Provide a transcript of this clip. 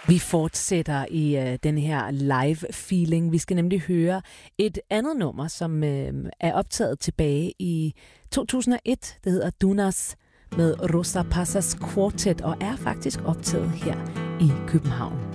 Vi fortsætter i den her live-feeling. Vi skal nemlig høre et andet nummer, som er optaget tilbage i 2001. Det hedder Dunas med Rosa Pasas Quartet og er faktisk optaget her i København.